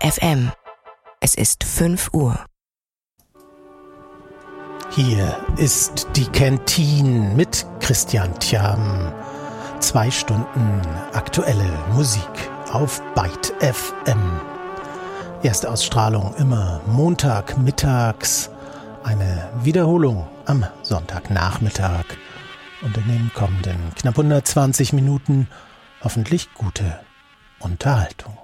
FM. Es ist 5 Uhr. Hier ist die Kantine mit Christian Thiam. 2 Stunden aktuelle Musik auf Byte FM. Erste Ausstrahlung immer Montagmittags, eine Wiederholung am Sonntagnachmittag und in den kommenden knapp 120 Minuten hoffentlich gute Unterhaltung.